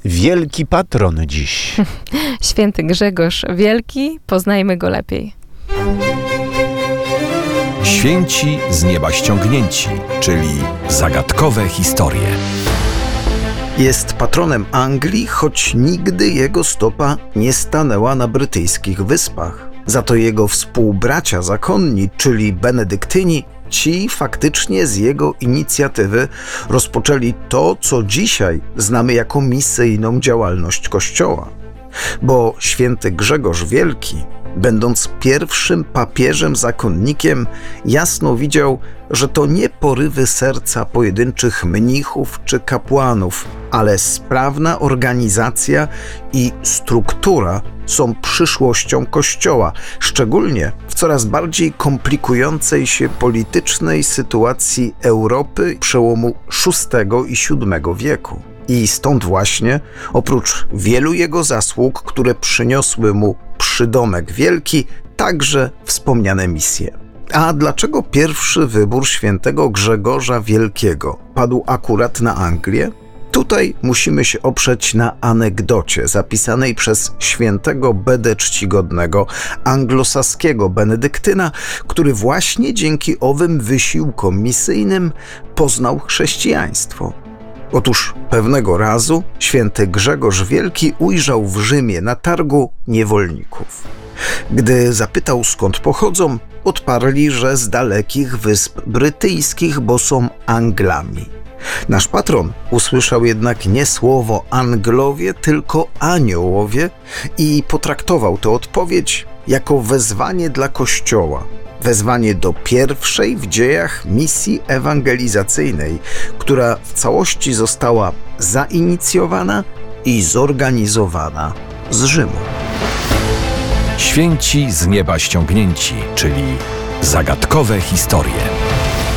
wielki patron dziś. Święty Grzegorz Wielki, poznajmy go lepiej. Święci z nieba ściągnięci, czyli zagadkowe historie. Jest patronem Anglii, choć nigdy jego stopa nie stanęła na brytyjskich wyspach. Za to jego współbracia zakonni, czyli benedyktyni, ci faktycznie z jego inicjatywy rozpoczęli to, co dzisiaj znamy jako misyjną działalność Kościoła. Bo święty Grzegorz Wielki, będąc pierwszym papieżem zakonnikiem, jasno widział, że to nie porywy serca pojedynczych mnichów czy kapłanów, ale sprawna organizacja i struktura są przyszłością Kościoła, szczególnie w coraz bardziej komplikującej się politycznej sytuacji Europy przełomu VI i VII wieku. I stąd właśnie, oprócz wielu jego zasług, które przyniosły mu przydomek wielki, także wspomniane misje. A dlaczego pierwszy wybór świętego Grzegorza Wielkiego padł akurat na Anglię? Tutaj musimy się oprzeć na anegdocie zapisanej przez świętego Bedę Czcigodnego, anglosaskiego benedyktyna, który właśnie dzięki owym wysiłkom misyjnym poznał chrześcijaństwo. Otóż pewnego razu święty Grzegorz Wielki ujrzał w Rzymie na targu niewolników. Gdy zapytał, skąd pochodzą, odparli, że z dalekich wysp brytyjskich, bo są Anglami. Nasz patron usłyszał jednak nie słowo Anglowie, tylko aniołowie i potraktował tę odpowiedź jako wezwanie dla Kościoła. Wezwanie do pierwszej w dziejach misji ewangelizacyjnej, która w całości została zainicjowana i zorganizowana z Rzymu. Święci z nieba ściągnięci, czyli zagadkowe historie.